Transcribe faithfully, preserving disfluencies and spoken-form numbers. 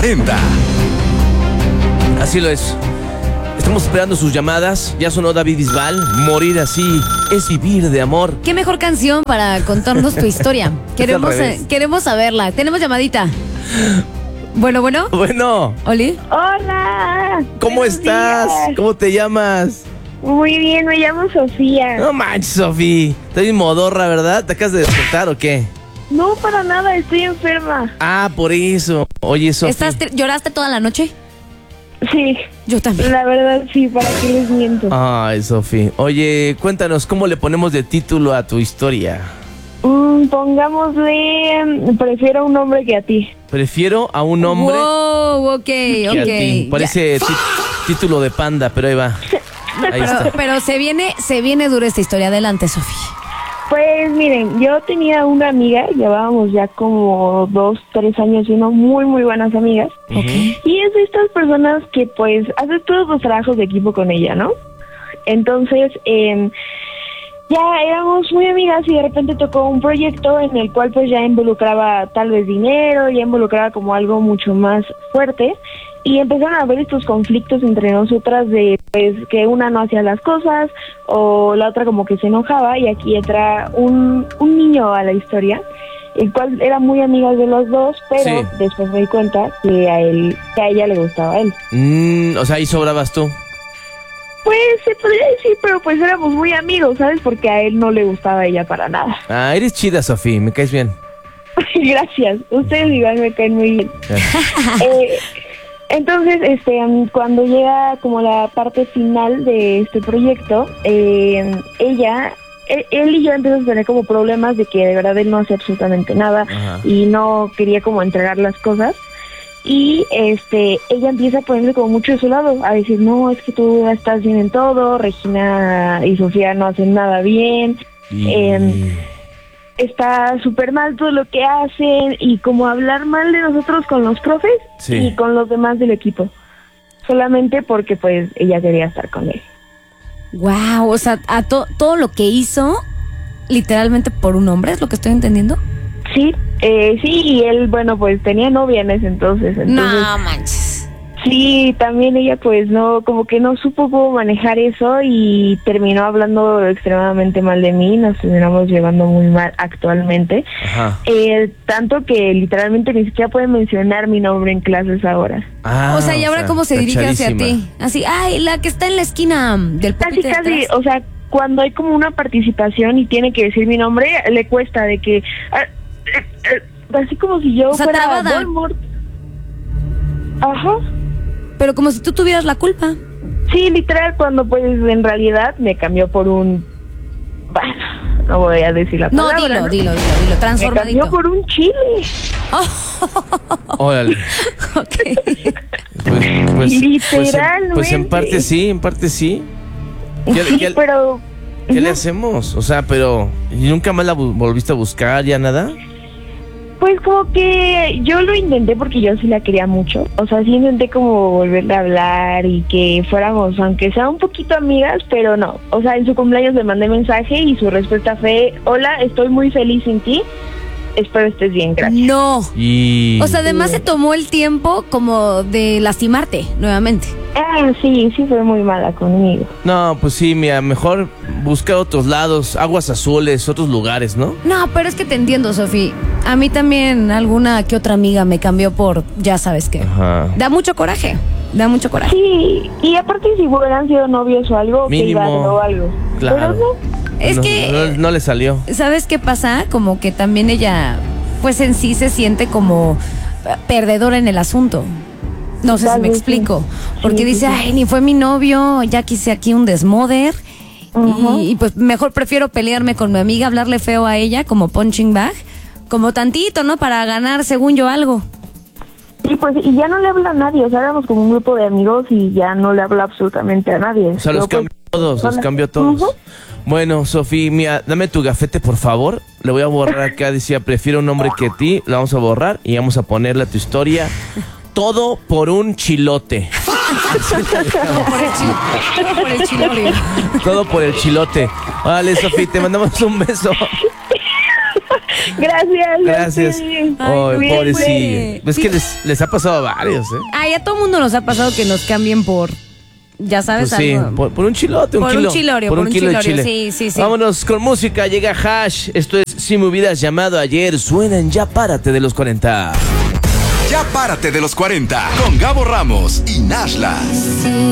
cuarenta. Así lo es. Estamos esperando sus llamadas. Ya sonó David Bisbal. Morir así es vivir de amor. Qué mejor canción para contarnos tu historia. Queremos, eh, queremos saberla. Tenemos llamadita. Bueno, bueno. Bueno. ¿Oli? Hola. ¿Cómo Buenos estás? días. ¿Cómo te llamas? Muy bien, me llamo Sofía. No manches, Sofía. Estás bien modorra, ¿verdad? ¿Te acabas de despertar o qué? No, para nada, estoy enferma. Ah, por eso. Oye, Sofía. ¿Estás tri- ¿Lloraste toda la noche? Sí, Yo también. la verdad sí, ¿para qué les miento? Ay, Sofía. Oye, cuéntanos, ¿cómo le ponemos de título a tu historia? Mm, pongámosle, mm, prefiero un hombre que a ti. Prefiero a un hombre Wow, ok, que a ti. ok. Parece ti- título de panda, pero ahí va. Ahí Pero, está. pero se viene, se viene dura esta historia. Adelante, Sofía. Pues miren, yo tenía una amiga, llevábamos ya como dos, tres años siendo muy, muy buenas amigas. Ok. Y es de estas personas que pues haces todos los trabajos de equipo con ella, ¿no? Entonces, eh, ya éramos muy amigas y de repente tocó un proyecto en el cual pues ya involucraba tal vez dinero, ya involucraba como algo mucho más fuerte. Y empezaron a haber estos conflictos entre nosotras de pues que una no hacía las cosas o la otra como que se enojaba, y aquí entra un, un niño a la historia, el cual era muy amiga de los dos, pero Sí. después me di cuenta que a él, que a ella le gustaba a él. Mm, o sea, ahí sobrabas tú. Pues se podría decir, pero pues éramos muy amigos, ¿sabes? Porque a él no le gustaba a ella para nada. Ah, eres chida, Sofía. Me caes bien. Gracias, ustedes igual me caen muy bien. Ya. Eh, entonces, este, um, cuando llega como la parte final de este proyecto, eh, ella, él, él y yo empezamos a tener como problemas de que de verdad él no hacía absolutamente nada. Ajá. Y no quería como entregar las cosas. Y este, ella empieza a ponerle como mucho de su lado, a decir, no, es que tú estás bien en todo, Regina y Sofía no hacen nada bien. Y... Em, Está súper mal todo lo que hacen, y como hablar mal de nosotros con los profes Sí. y con los demás del equipo, solamente porque pues ella quería estar con él. Wow, o sea, a to- todo lo que hizo, literalmente por un hombre, ¿es lo que estoy entendiendo? Sí, eh, sí, y él, bueno, pues tenía novia en ese entonces, entonces No manches. sí, también ella pues no, como que no supo cómo manejar eso y terminó hablando extremadamente mal de mí, nos terminamos llevando muy mal actualmente. Ajá. Eh, tanto que literalmente ni siquiera puede mencionar mi nombre en clases ahora. Ah, o sea, ¿y ahora cómo se dirige hacia tachadísima. ti? Así, ay, la que está en la esquina del Casi, pupitre de casi, atrás. o sea, cuando hay como una participación y tiene que decir mi nombre, le cuesta de que... ah, eh, eh, así como si yo O sea, fuera trabada. Voldemort. Ajá. Pero como si tú tuvieras la culpa. Sí, literal, cuando pues en realidad me cambió por un... Bueno, no voy a decir la No, palabra. dilo, ¿no? dilo, dilo, dilo, Me transformadito. cambió por un chile. Órale. Ok. Pues, pues, pues, en, Literalmente. pues en parte sí, en parte sí. ¿Qué, Sí, qué- pero... qué le Ujú. hacemos? O sea, pero... ¿Y nunca más la bu- volviste a buscar, ya nada? Pues como que yo lo intenté porque yo sí la quería mucho. O sea, sí intenté como volverle a hablar y que fuéramos, aunque sea un poquito amigas, pero no. O sea, en su cumpleaños le mandé mensaje y su respuesta fue, hola, estoy muy feliz sin ti, espero estés bien, gracias. No. Y... O sea, además se tomó el tiempo como de lastimarte nuevamente. Ah, sí, sí fue muy mala conmigo. No, pues sí, mira, mejor buscar otros lados, aguas azules, otros lugares, ¿no? No, pero es que te entiendo, Sofía. A mí también alguna que otra amiga me cambió por ya sabes qué. Ajá. Da mucho coraje, da mucho coraje. Sí, y aparte si hubieran sido novios o algo, que Mínimo. iba o algo. Claro. Pero no. Es No, que, no, no le salió. ¿sabes qué pasa? Como que también ella, pues en sí se siente como eh, perdedora en el asunto. No sé Tal si me vez sí. explico. Porque Sí, dice, sí, sí. ay, ni fue mi novio, ya quise aquí un desmoder. Ajá. Y, y pues mejor prefiero pelearme con mi amiga, hablarle feo a ella, como punching bag, como tantito, ¿no? Para ganar, según yo, algo. Sí, pues, y ya no le habla a nadie, o sea, éramos como un grupo de amigos y ya no le habla absolutamente a nadie. O sea, los Pero, pues, cambió a todos, los hola. cambió a todos. Ujú. Bueno, Sofía, mira, dame tu gafete, por favor. Le voy a borrar acá, decía, prefiero un hombre que a ti. La vamos a borrar y vamos a ponerle a tu historia. Todo por un chilote. Por el chilo- por el chilorio. Todo por el chilote. Vale, Sofía, te mandamos un beso. Gracias. Gracias. Ay, Ay, bien, pobrecilla. pues. Es que les, les ha pasado a varios, ¿eh? Ay, a todo mundo nos ha pasado que nos cambien por, ya sabes, Pues sí, algo. por, por un chilote, un Por un kilo. chilorio, por un por un kilo de chilorio, chile. sí, sí, sí. Vámonos con música, llega Hash. Esto es Si me hubieras llamado ayer, suena en Ya Párate de los cuarenta. Ya Párate de los cuarenta con Gabo Ramos y Nashla. Si